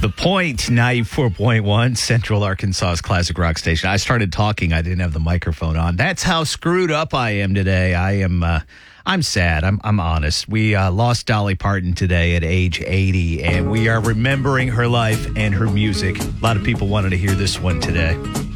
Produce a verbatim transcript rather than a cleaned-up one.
The Point, ninety-four point one, Central Arkansas's classic rock station. I started talking. I didn't have the microphone on. That's how screwed up I am today. I am, uh, I'm sad. I'm, I'm honest. We uh, lost Dolly Parton today at age eighty, and we are remembering her life and her music. A lot of people wanted to hear this one today.